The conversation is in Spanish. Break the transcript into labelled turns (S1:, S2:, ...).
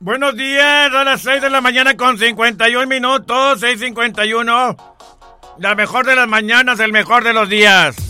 S1: Buenos días, a las 6 de la mañana con 51 minutos, 6:51. La mejor de las mañanas, el mejor de los días.